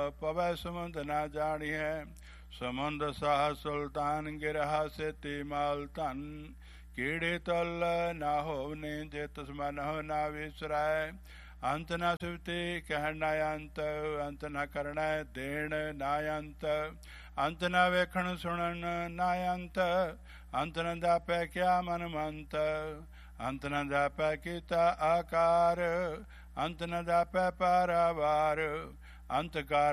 ਪਵੈ ਸਮੁੰਦ ਨਾ ਜਾਣੀਐ। ਸਮੁੰਦ ਸਾਹ ਸੁਲਤਾਨ ਗਿਰਹਾ ਸੇਤੀ ਮਾਲ ਧਨ। ਕੀੜੇ ਤੁਲ ਨਾ ਹੋਵਨੇ ਜੇ ਤਿਸ ਮਨ ਹੋ ਨਾ ਵਿਸਰੈ। ਅੰਤ ਨਾ ਸਿਵਤੇ ਕਹਿਣ ਨਾ ਅੰਤ, ਅੰਤ ਨਾ ਕਰਣਾ ਦੇਣ ਨਾ ਅੰਤ। ਅੰਤ ਨਾ ਵੇਖਣ ਸੁਣਨ ਨਾ ਅੰਤ, ਅੰਤ ਨਾ ਜਾਪੈ ਕਿਆ ਮਨ ਮੰਤ। ਅੰਤ ਨਾ ਜਾਪੈ ਕੀਤਾ ਆਕਾਰ, ਅੰਤ ਨਾ ਜਾਪੈ ਪਾਰਾਵਾਰ। ਅੰਤਕਾਰ